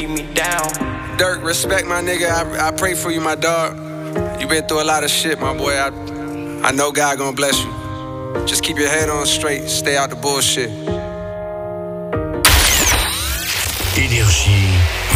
me down. Dirk, respect my nigga. I pray for you, my dog. You been through a lot of shit, my boy. I know God gonna bless you. Just keep your head on straight. Stay out the bullshit. Énergie.